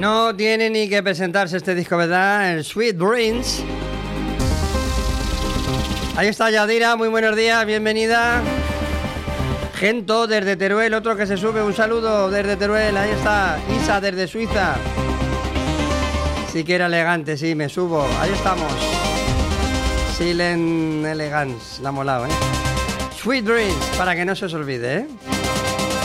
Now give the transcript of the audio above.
No tiene ni que presentarse este disco, ¿verdad? El Sweet Dreams. Ahí está Yadira, muy buenos días, bienvenida. Gento desde Teruel, otro que se sube, un saludo desde Teruel. Ahí está Isa desde Suiza. Sí que era elegante, sí, me subo. Ahí estamos. Silent Elegance, la ha molado, ¿eh? Sweet Dreams, para que no se os olvide, ¿eh?